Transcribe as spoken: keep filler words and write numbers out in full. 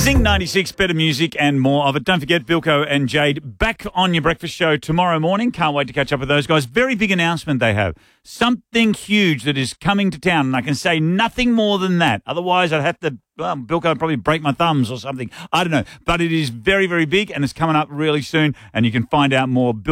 Zing ninety-six, better music and more of it. Don't forget, Bilko and Jade back on your breakfast show tomorrow morning. Can't wait to catch up with those guys. Very big announcement they have. Something huge that is coming to town, and I can say nothing more than that. Otherwise, I'd have to, well, Bilko would probably break my thumbs or something. I don't know. But it is very, very big, and it's coming up really soon, and you can find out more.